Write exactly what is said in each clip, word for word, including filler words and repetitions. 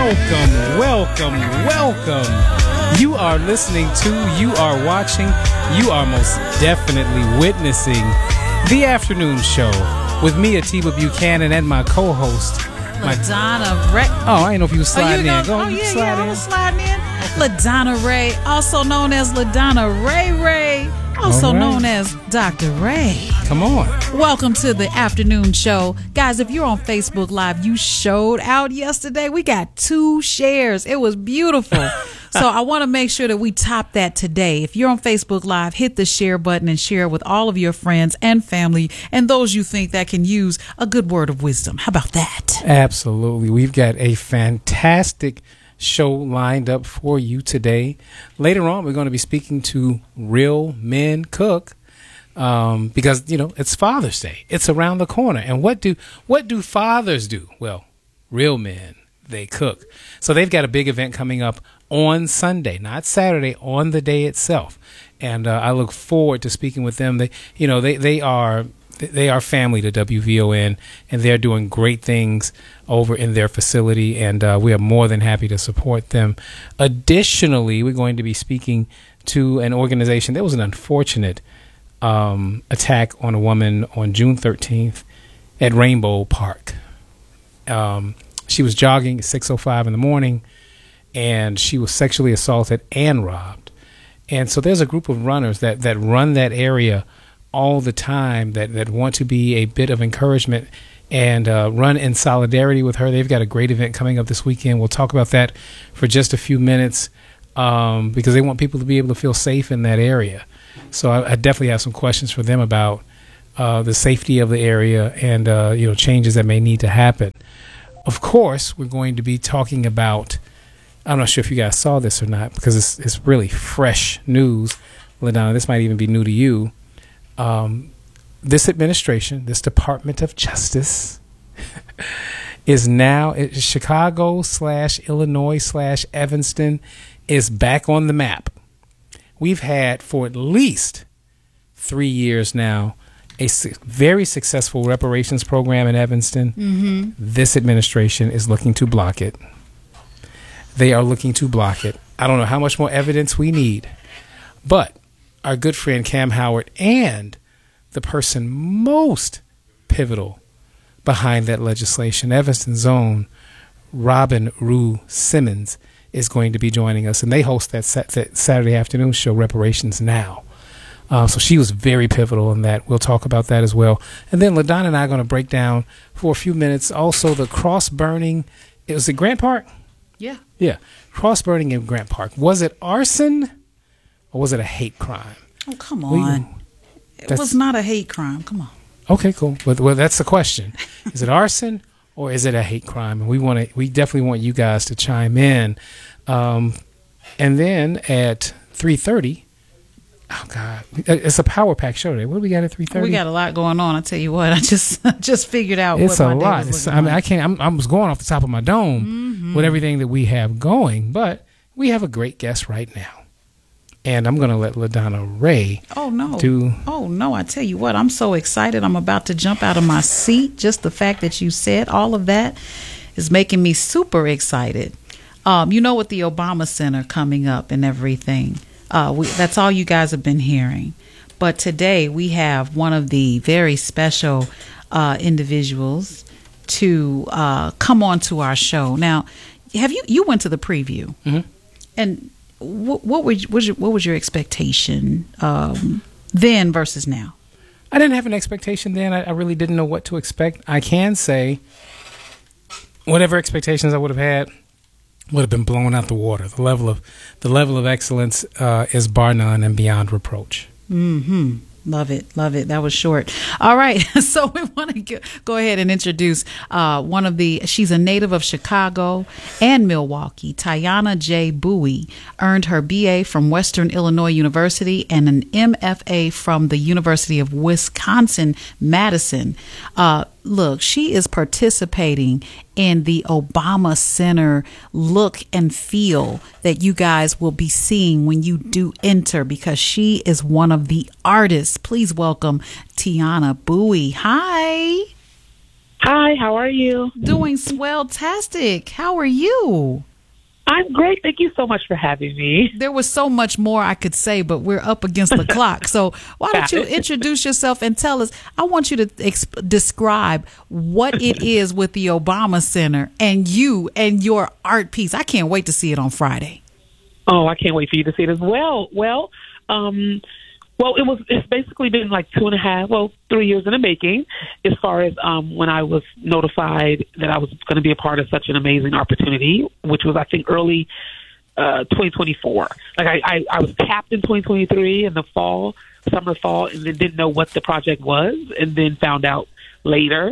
welcome, welcome, welcome. You are listening to, you are watching, you are most definitely witnessing The Afternoon Show with me, Atiba Buchanan, and my co-host, LaDonna Ray. Oh, I didn't know if you were sliding oh, in. Go oh, on, you yeah, slide yeah, in. I was sliding in. LaDonna Ray, also known as LaDonna Ray Ray, also right. known as Doctor Ray. Come on. Welcome to The Afternoon Show. Guys, if you're on Facebook Live, you showed out yesterday. We got two shares. It was beautiful. So I want to make sure that we top that today. If you're on Facebook Live, hit the share button and share it with all of your friends and family and those you think that can use a good word of wisdom. How about that? Absolutely. We've got a fantastic show lined up for you today. Later on, we're going to be speaking to Real Men Cook um, because, you know, it's Father's Day. It's around the corner. And what do what do fathers do? Well, real men, they cook. So they've got a big event coming up on Sunday, not Saturday, on the day itself. And uh, I look forward to speaking with them. They, you know, they, they are they are family to W V O N, and they're doing great things over in their facility, and uh, we are more than happy to support them. Additionally, we're going to be speaking to an organization. There was an unfortunate um, attack on a woman on June thirteenth at Rainbow Park. Um, she was jogging at six oh five in the morning, and she was sexually assaulted and robbed. And so there's a group of runners that, that run that area all the time that, that want to be a bit of encouragement and uh, run in solidarity with her. They've got a great event coming up this weekend. We'll talk about that for just a few minutes um, because they want people to be able to feel safe in that area. So I, I definitely have some questions for them about uh, the safety of the area and uh, you know changes that may need to happen. Of course, we're going to be talking about, I'm not sure if you guys saw this or not because it's, it's really fresh news. LaDonna, this might even be new to you. Um, this administration, this Department of Justice, is now it's Chicago slash Illinois slash Evanston is back on the map. We've had for at least three years now a su- very successful reparations program in Evanston. Mm-hmm. This administration is looking to block it. They are looking to block it. I don't know how much more evidence we need, but our good friend Cam Howard and the person most pivotal behind that legislation, Evanston's own Robin Rue Simmons, is going to be joining us. And they host that, sat- that Saturday afternoon show, Reparations Now. Uh, so she was very pivotal in that. We'll talk about that as well. And then LaDonna and I are going to break down for a few minutes also the cross burning. It was at Grant Park? Yeah. Yeah. Cross burning in Grant Park. Was it arson? Or was it a hate crime? Oh, come on. We, it was not a hate crime. Come on. Okay, cool. Well, well that's the question. Is it arson or is it a hate crime? And we want to. We definitely want you guys to chime in. Um, and then at three thirty, oh God, it's a power pack show today. What do we got at three thirty? We got a lot going on. I tell you what, I just just figured out. It's what a my lot. Day was It's, I mean, I can't. I'm, I was going off the top of my dome mm-hmm. with everything that we have going, but we have a great guest right now. And I'm going to let LaDonna Ray oh, no. do. Oh, no. I tell you what, I'm so excited. I'm about to jump out of my seat. Just the fact that you said all of that is making me super excited. Um, you know, with the Obama Center coming up and everything, uh, we, that's all you guys have been hearing. But today we have one of the very special uh, individuals to uh, come on to our show. Now, have you, you went to the preview. Mm-hmm. And What, what, was, what, was your, what was your expectation um, then versus now? I didn't have an expectation then. I, I really didn't know what to expect. I can say whatever expectations I would have had would have been blown out the water. The level of the level of excellence uh, is bar none and beyond reproach. Mm-hmm. Love it. Love it. That was short. All right. So we want to go ahead and introduce uh, one of the, she's a native of Chicago and Milwaukee. Tiana J. Bowie earned her B A from Western Illinois University and an M F A from the University of Wisconsin-Madison. Uh, look, she is participating in the Obama Center look and feel that you guys will be seeing when you do enter, because she is one of the artists. Please welcome Tiana Bowie. Hi. Hi, how are you? Doing swell-tastic. How are you? I'm great. Thank you so much for having me. There was so much more I could say, but we're up against the clock. So why don't you introduce yourself and tell us, I want you to exp- describe what it is with the Obama Center and you and your art piece. I can't wait to see it on Friday. Oh, I can't wait for you to see it as well. Well, um, well, it was. It's basically been like two and a half, well, three years in the making. As far as um, when I was notified that I was going to be a part of such an amazing opportunity, which was I think early uh, twenty twenty-four. Like I, I, I was tapped in twenty twenty-three in the fall, summer, fall, and then didn't know what the project was, and then found out later,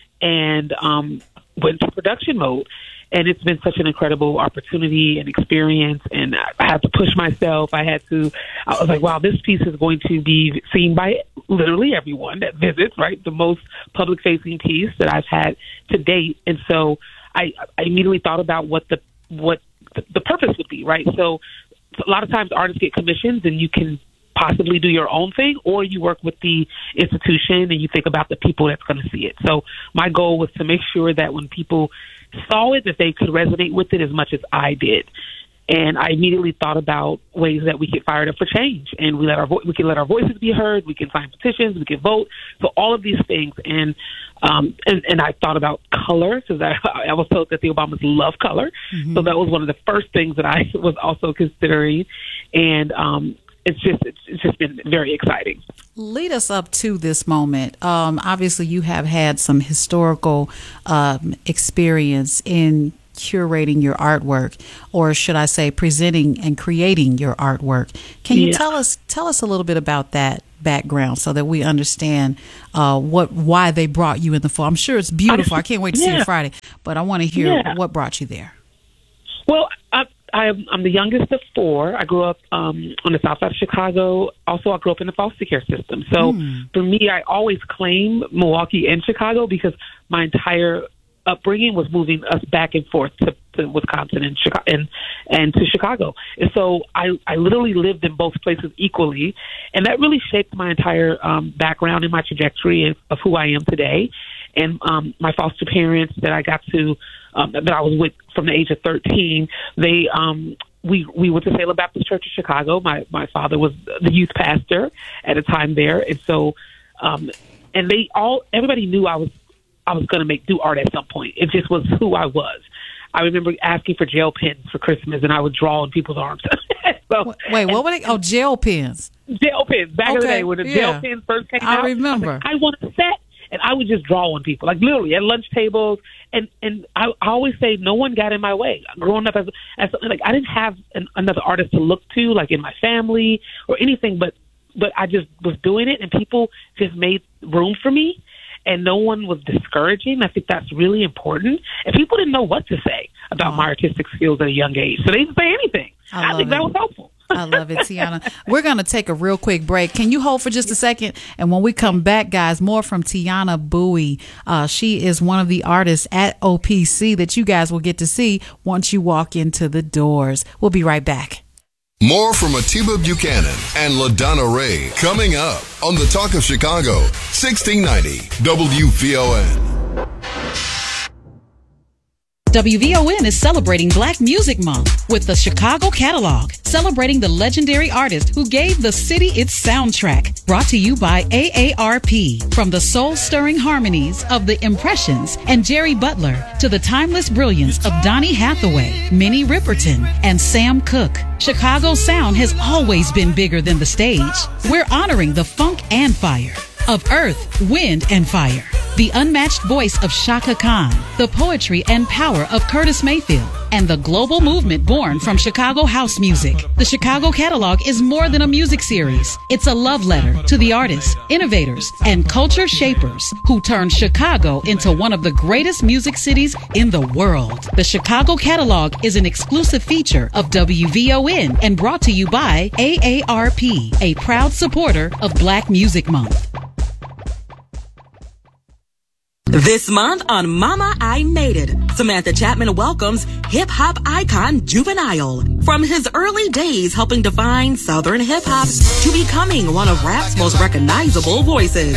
and um, went to production mode. And it's been such an incredible opportunity and experience. And I had to push myself. I had to, I was like, wow, this piece is going to be seen by literally everyone that visits, right? The most public facing piece that I've had to date. And so I, I immediately thought about what the, what the, the purpose would be, right? So a lot of times artists get commissions and you can possibly do your own thing, or you work with the institution and you think about the people that's going to see it. So my goal was to make sure that when people saw it, that they could resonate with it as much as I did. And I immediately thought about ways that we get fired up for change, and we let our vo- we can let our voices be heard. We can sign petitions. We can vote. So all of these things, and um, and, and I thought about color, because I, I was told that the Obamas love color. Mm-hmm. So that was one of the first things that I was also considering, and um, it's just it's, it's just been very exciting. Lead us up to this moment. Um, obviously, you have had some historical um, experience in curating your artwork, or should I say, presenting and creating your artwork. Can you yeah. tell us tell us a little bit about that background so that we understand uh, what why they brought you in the fall? I'm sure it's beautiful. I, I can't wait to yeah. see it Friday, but I want to hear yeah. what brought you there. Well, I, I'm, I'm the youngest of four. I grew up um, on the south side of Chicago. Also, I grew up in the foster care system. So mm. for me, I always claim Milwaukee and Chicago because my entire upbringing was moving us back and forth to, to Wisconsin and Chicago and, and to Chicago. And so I, I literally lived in both places equally. And that really shaped my entire um, background and my trajectory of, of who I am today. And um, my foster parents that I got to, um, that I was with from the age of thirteen, they, um, we, we went to Salem Baptist Church in Chicago. My, my father was the youth pastor at a time there. And so, um, and they all, everybody knew I was, I was going to make do art at some point. It just was who I was. I remember asking for gel pens for Christmas, and I would draw in people's arms. so, Wait, what were they? Oh, gel pens. Gel pens. Back okay. in the day when the yeah. gel pens first came I out. Remember. I remember. I want a set, and I would just draw on people, like literally at lunch tables. And and I, I always say no one got in my way. Growing up as as like I didn't have an, another artist to look to, like in my family or anything, but but I just was doing it, and people just made room for me. And no one was discouraging. I think that's really important. And people didn't know what to say about oh. my artistic skills at a young age. So they didn't say anything. I, I think it. that was helpful. I love it, Tiana. We're going to take a real quick break. Can you hold for just a second? And when we come back, guys, more from Tiana Bowie. Uh, she is one of the artists at O P C that you guys will get to see once you walk into the doors. We'll be right back. More from Atiba Buchanan and LaDonna Ray coming up on The Talk of Chicago, sixteen ninety W V O N. W V O N is celebrating Black Music Month with the Chicago Catalog, celebrating the legendary artist who gave the city its soundtrack. Brought to you by A A R P. From the soul-stirring harmonies of The Impressions and Jerry Butler to the timeless brilliance of Donny Hathaway, Minnie Riperton, and Sam Cooke, Chicago's sound has always been bigger than the stage. We're honoring the funk and fire of earth, wind, and fire. The unmatched voice of Shaka Khan, the poetry and power of Curtis Mayfield, and the global movement born from Chicago house music. The Chicago Catalog is more than a music series. It's a love letter to the artists, innovators, and culture shapers who turned Chicago into one of the greatest music cities in the world. The Chicago Catalog is an exclusive feature of W V O N and brought to you by A A R P, a proud supporter of Black Music Month. This month on Mama, I Made It, Samantha Chapman welcomes hip-hop icon Juvenile. From his early days helping define Southern hip-hop to becoming one of rap's most recognizable voices,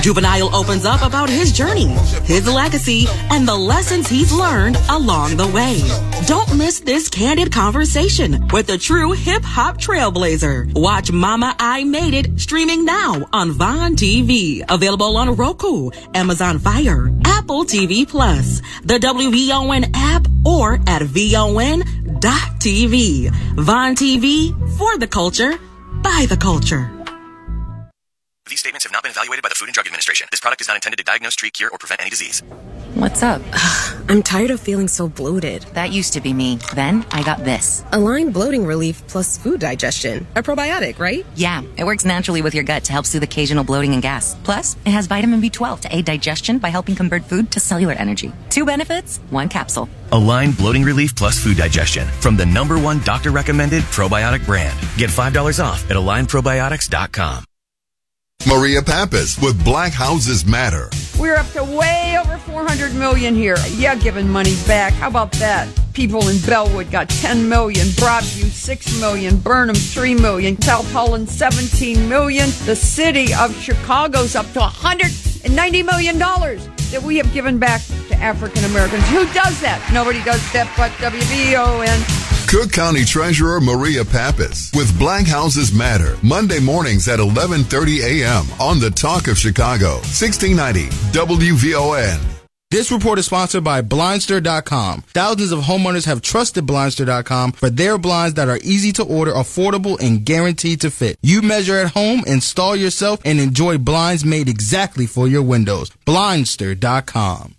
Juvenile opens up about his journey, his legacy, and the lessons he's learned along the way. Don't miss this candid conversation with a true hip-hop trailblazer. Watch Mama I Made It streaming now on Vaughn T V. Available on Roku, Amazon Fire, Apple T V Plus, the W V O N app, or at V O N dot T V. Vaughn T V, for the culture, by the culture. These statements have not been evaluated by the Food and Drug Administration. This product is not intended to diagnose, treat, cure, or prevent any disease. What's up? I'm tired of feeling so bloated. That used to be me. Then I got this. Align Bloating Relief plus food digestion. A probiotic, right? Yeah, it works naturally with your gut to help soothe occasional bloating and gas. Plus, it has vitamin B twelve to aid digestion by helping convert food to cellular energy. Two benefits, one capsule. Align Bloating Relief plus food digestion from the number one doctor-recommended probiotic brand. Get five dollars off at align probiotics dot com. Maria Pappas with Black Houses Matter. We're up to way over four hundred million here. Yeah, giving money back. How about that? People in Bellwood got ten million, Broadview six million, Burnham three million, South Holland seventeen million. The city of Chicago's up to one hundred ninety million dollars that we have given back to African Americans. Who does that? Nobody does that but W V O N. Cook County Treasurer Maria Pappas with Black Houses Matter, Monday mornings at eleven thirty a.m. on the Talk of Chicago, sixteen ninety W V O N. This report is sponsored by Blindster dot com. Thousands of homeowners have trusted Blindster dot com for their blinds that are easy to order, affordable, and guaranteed to fit. You measure at home, install yourself, and enjoy blinds made exactly for your windows. Blindster dot com.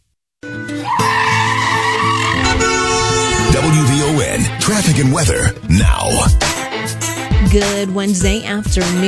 W V O N Traffic and Weather now. Good Wednesday afternoon.